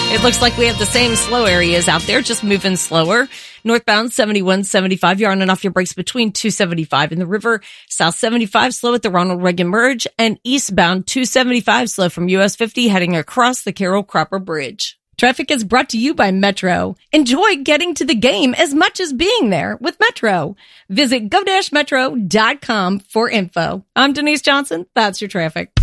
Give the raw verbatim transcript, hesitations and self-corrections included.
It looks like we have the same slow areas out there, just moving slower. Northbound seventy-one seventy-five, you're on and off your brakes between two seventy-five and the river. South seventy-five, slow at the Ronald Reagan Merge. And eastbound two seventy-five, slow from U S fifty, heading across the Carroll Cropper Bridge. Traffic is brought to you by Metro. Enjoy getting to the game as much as being there with Metro. Visit go dash metro dot com for info. I'm Denise Johnson. That's your traffic.